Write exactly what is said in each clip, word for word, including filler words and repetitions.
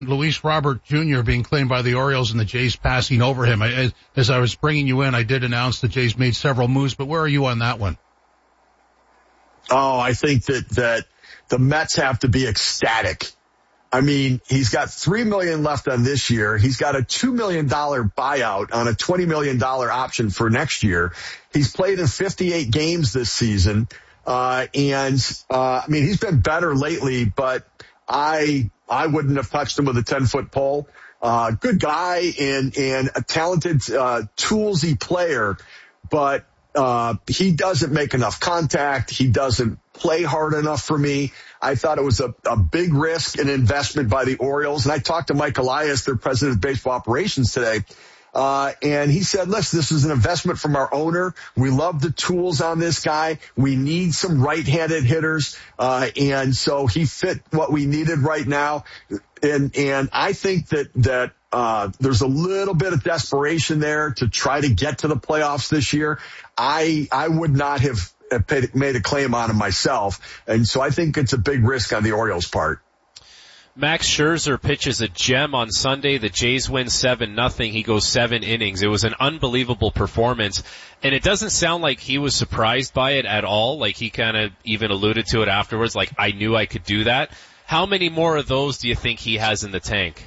Luis Robert Junior being claimed by the Orioles and the Jays passing over him. I, as, as I was bringing you in, I did announce the Jays made several moves, but where are you on that one? Oh, I think that, that the Mets have to be ecstatic. I mean, he's got three million dollars left on this year. He's got a two million dollars buyout on a twenty million dollars option for next year. He's played in fifty-eight games this season. Uh, and, uh, I mean, he's been better lately, but I, I wouldn't have touched him with a ten foot pole. Uh, good guy and, and a talented, uh, toolsy player, but, uh, he doesn't make enough contact. He doesn't play hard enough for me. I thought it was a, a big risk and investment by the Orioles. And I talked to Mike Elias, their president of baseball operations today. Uh, and he said, listen, this is an investment from our owner. We love the tools on this guy. We need some right-handed hitters. Uh, and so he fit what we needed right now. And, and I think that, that, uh, there's a little bit of desperation there to try to get to the playoffs this year. I, I would not have made a claim on him myself. And so I think it's a big risk on the Orioles' part. Max Scherzer pitches a gem on Sunday. The Jays win seven nothing. He goes seven innings. It was an unbelievable performance. And it doesn't sound like he was surprised by it at all. Like he kind of even alluded to it afterwards, like I knew I could do that. How many more of those do you think he has in the tank?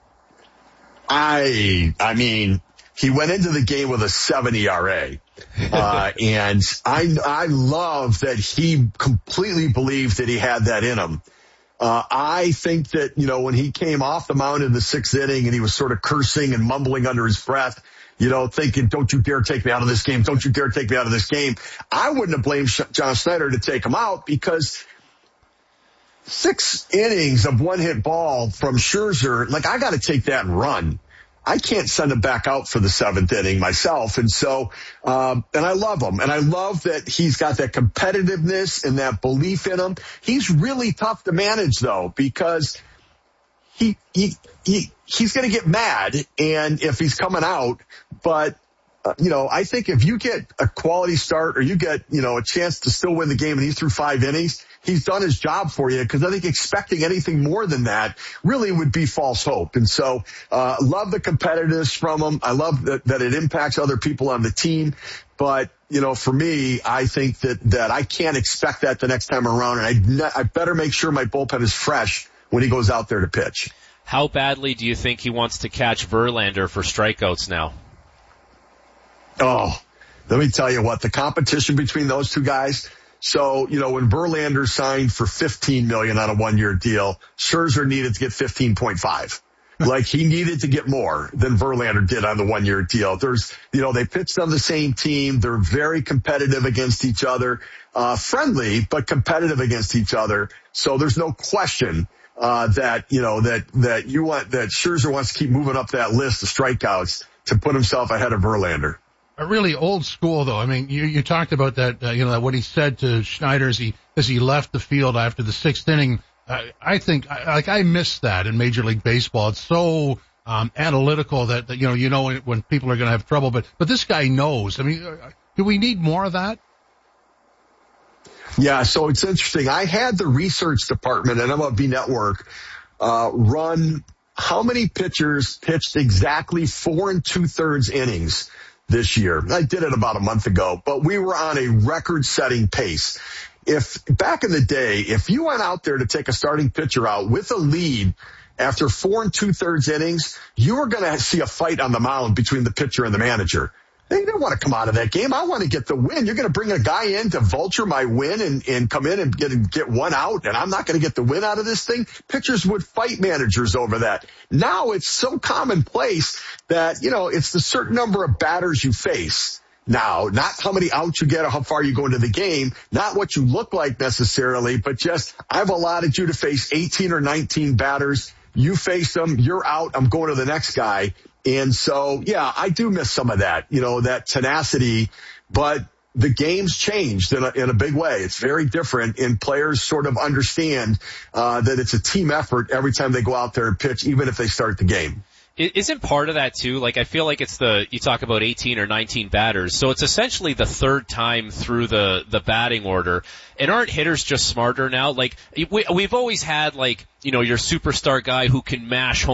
I, I mean, he went into the game with a seven E R A. Uh, and I, I love that he completely believed that he had that in him. Uh, I think that, you know, when he came off the mound in the sixth inning and he was sort of cursing and mumbling under his breath, you know, thinking, don't you dare take me out of this game. Don't you dare take me out of this game. I wouldn't have blamed John Schneider to take him out because six innings of one hit ball from Scherzer, like I got to take that and run. I can't send him back out for the seventh inning myself. And so, um, and I love him. And I love that he's got that competitiveness and that belief in him. He's really tough to manage though, because he, he, he, he's going to get mad and if he's coming out, but uh, you know, I think if you get a quality start or you get, you know, a chance to still win the game and he's through five innings, he's done his job for you because I think expecting anything more than that really would be false hope. And so, uh, love the competitiveness from him. I love that, that it impacts other people on the team. But, you know, for me, I think that, that I can't expect that the next time around. And I, I better make sure my bullpen is fresh when he goes out there to pitch. How badly do you think he wants to catch Verlander for strikeouts now? Oh, let me tell you what, the competition between those two guys. So, you know, when Verlander signed for fifteen million dollars on a one-year deal, Scherzer needed to get fifteen point five. Like he needed to get more than Verlander did on the one-year deal. There's, you know, they pitched on the same team. They're very competitive against each other, uh, friendly, but competitive against each other. So there's no question, uh, that, you know, that, that you want, that Scherzer wants to keep moving up that list of strikeouts to put himself ahead of Verlander. A really old school, though. I mean, you, you talked about that, uh, you know, that what he said to Schneider as he, as he left the field after the sixth inning. Uh, I think, I, like, I miss that in Major League Baseball. It's so, um, analytical that, that, you know, you know when, when people are going to have trouble, but, but this guy knows. I mean, do we need more of that? Yeah, so it's interesting. I had the research department at M L B Network, uh, run how many pitchers pitched exactly four and two thirds innings this year. I did it about a month ago, but we were on a record-setting pace. If back in the day, if you went out there to take a starting pitcher out with a lead after four and two-thirds innings, you were going to see a fight on the mound between the pitcher and the manager. They didn't want to come out of that game. I want to get the win. You're going to bring a guy in to vulture my win and, and come in and get, get one out, and I'm not going to get the win out of this thing. Pitchers would fight managers over that. Now it's so commonplace that, you know, it's the certain number of batters you face. Now, not how many outs you get or how far you go into the game, not what you look like necessarily, but just I've allotted you to face eighteen or nineteen batters. You face them, you're out, I'm going to the next guy. And so, yeah, I do miss some of that, you know, that tenacity, but the game's changed in a, in a big way. It's very different, and players sort of understand uh, that it's a team effort every time they go out there and pitch, even if they start the game. Isn't part of that too, like I feel like it's the, you talk about eighteen or nineteen batters, so it's essentially the third time through the, the batting order, and aren't hitters just smarter now? Like, we, we've always had like, you know, your superstar guy who can mash home